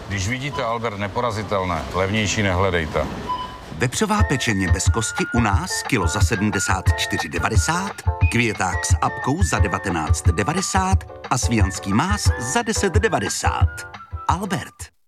Když vidíte Albert neporazitelné, levnější nehledejte. Vepřová pečeně bez kosti u nás kilo za 74,90, květák s apkou za 19,90 a svijanský más za 10,90. Albert.